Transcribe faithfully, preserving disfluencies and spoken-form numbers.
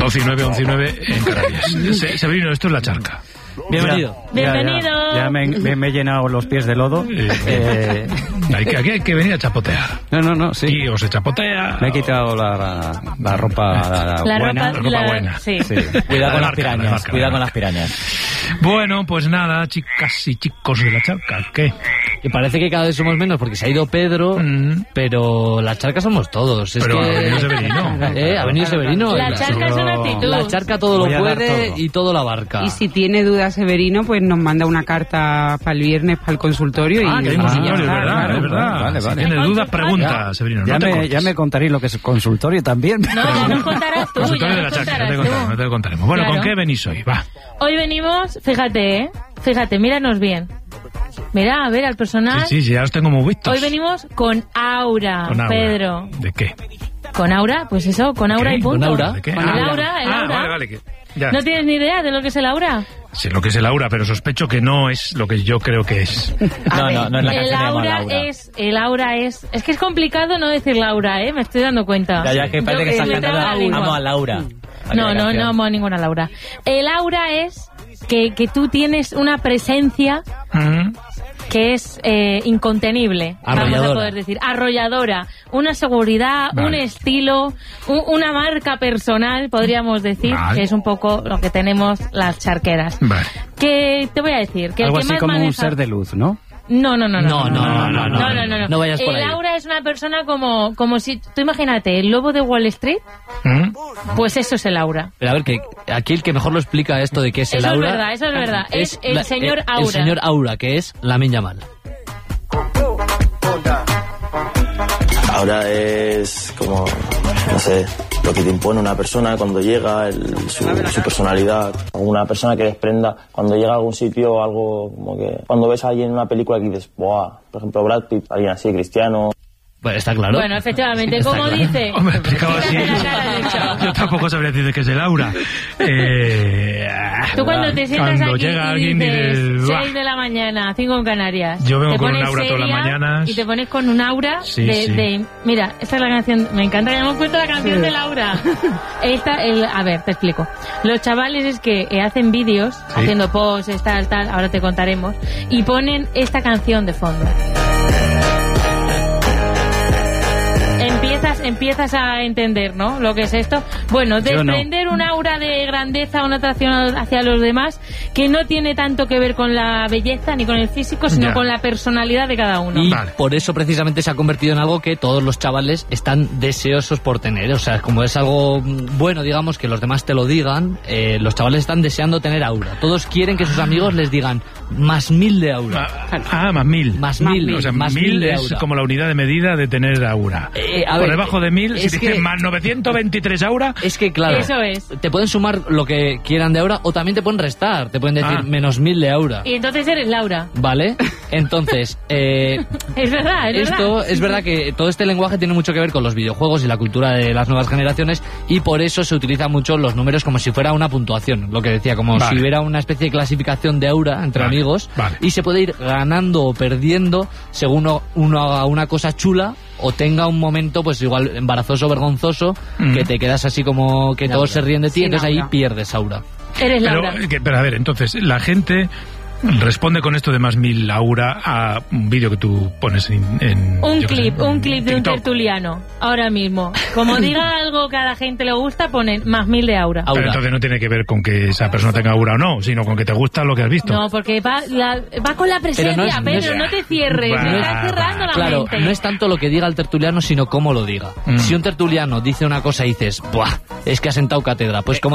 doce y nueve, once y nueve en Canarias. Se, Severino, esto es La Charca. Bienvenido. Ya, Bienvenido. Ya, ya, ya me, me, me he llenado los pies de lodo. Eh, Eh, hay que, aquí hay que venir a chapotear. no, no, no, sí. Aquí o se chapotea. Me he quitado la, la, la ropa la, La buena. ropa, ropa la- buena. Sí. Sí. Cuidado con La las marca, la pirañas, marca, cuidado la con marca. las pirañas. Bueno, pues nada, chicas y chicos de La Charca, ¿qué? Y parece que cada vez somos menos porque se ha ido Pedro, Mm. pero la charca somos todos. Es Pero que... ha venido Severino. Eh, ha venido Severino. La charca es una actitud. La charca todo lo Voy a dar puede todo. y todo la abarca. Y si tiene dudas Severino, pues nos manda una carta para el viernes para el consultorio. Ah, y que hay y ya consultorio, es está, verdad, claro. es verdad. Vale, Si vale. tienes dudas, pregunta, Ya, Severino. No ya, te me, cortes. ya me contaréis lo que es consultorio también. No, ya nos contarás tú. Consultorio ya de nos La Charca, no te, contarás contaremos, no tú. te contaremos. Bueno, Claro. ¿con qué venís hoy? Va. Hoy venimos, fíjate, ¿eh? Fíjate, míranos bien. Mira, a ver, al personal. Sí, sí, ya os tengo muy vistos. Hoy venimos con aura, Con aura. Pedro. ¿De qué? Con aura, pues eso, con aura ¿Qué? y punto. ¿Con aura? ¿De qué? Con Ah, el aura, el ah, aura. vale, vale. Que, ya. ¿No tienes ni idea de lo que es el aura? Sé lo que es el aura, pero sospecho que no es lo que yo creo que es. A No, ver, no, no es la el canción de aura, Laura. es, el aura es, es que es complicado no decir Laura, ¿eh? Me estoy dando cuenta. Ya, ya, que parece Yo que estás me traba cantando la lengua. Amo a Laura. No, Aquella no, canción. no amo a ninguna Laura. El aura es que, que tú tienes una presencia Mm. que es eh, incontenible, vamos a Arrolladora. poder decir, arrolladora, una seguridad, Vale. un estilo, un- una marca personal, podríamos decir, Vale. que es un poco lo que tenemos las charqueras. Vale. Que te voy a decir, que Algo el que así más como un maneja... ser de luz, ¿no? No, no, no, no. No, no, no, no, no, no, no, no. No vayas por El ahí. aura es una persona como, como si, tú imagínate, el lobo de Wall Street, Mm. pues eso es el aura. Pero a ver, que aquí el que mejor lo explica esto de qué es el Eso es aura... verdad, eso es verdad. Es el señor eh, Aura. El señor Aura, que es Lamine Yamal. Ahora es como, no sé, lo que te impone una persona cuando llega, el- su, su personalidad. Una persona que desprenda cuando llega a algún sitio, algo como que... Cuando ves a alguien en una película que dices, ¡buah! Por ejemplo, Brad Pitt, alguien así, Cristiano... Bueno, está claro. Bueno, efectivamente, Está como claro. dice. Hombre, explicado así. Fíjate la cara de hecho. Yo tampoco sabría decir de qué es el aura. Eh, Tú cuando te sientas cuando aquí llega y alguien y dices dices, "Buah". seis de la mañana, cinco en Canarias. Yo vengo te con un pones aura todas las seria mañanas. Y te pones con un aura Sí, de, sí. de- Mira, esta es la canción. Me encanta que hayamos puesto la canción de Laura. Esta, el, a ver, te explico. Los chavales es que eh, hacen vídeos, Sí. haciendo posts, tal, tal, ahora te contaremos, y ponen esta canción de fondo. Empiezas, empiezas a entender, ¿no? Lo que es esto. Bueno, Yo no. desprender un aura de grandeza, una atracción hacia los demás, que no tiene tanto que ver con la belleza ni con el físico, sino Ya. con la personalidad de cada uno. Y Vale. por eso precisamente se ha convertido en algo que todos los chavales están deseosos por tener. O sea, como es algo mm, bueno, digamos, que los demás te lo digan, eh, los chavales están deseando tener aura. Todos quieren que sus amigos les digan más mil de aura. Ah, ah, más mil. Más Más mil, mil. O sea, más mil mil de es aura. como la unidad de medida de tener aura. Eh, a Por ver, debajo de mil, si es dices que- más novecientos veintitrés aura, Es que, claro, Eso es. te pueden sumar lo que quieran de aura o también te pueden restar. Te pueden decir Ah. menos mil de aura. Y entonces eres Laura. ¿Vale? Entonces, eh, Es verdad, es esto verdad. es verdad que todo este lenguaje tiene mucho que ver con los videojuegos y la cultura de las nuevas generaciones y por eso se utilizan mucho los números como si fuera una puntuación, lo que decía, como Vale. si hubiera una especie de clasificación de aura entre Vale, amigos vale. y se puede ir ganando o perdiendo según uno, uno haga una cosa chula o tenga un momento pues igual embarazoso, vergonzoso, Mm. que te quedas así como que todos se ríen de ti, Sin entonces ahí aura. pierdes aura. Eres pero, Laura. eh, que- pero a ver, entonces, la gente responde con esto de más mil aura a un vídeo que tú pones en... en, Un yo qué clip, sé, un en clip de un TikTok. tertuliano, ahora mismo. Como diga algo que a la gente le gusta, ponen más mil de aura. Pero Aura. entonces no tiene que ver con que esa persona tenga aura o no, sino con que te gusta lo que has visto. No, porque va, la- va con la presencia, Pero no es- no Pedro, es- no te cierres, Va, me estás cerrando la Claro, mente. no es tanto lo que diga el tertuliano, sino cómo lo diga. Mm. Si un tertuliano dice una cosa y dices, ¡buah! Es que ha sentado cátedra. Pues como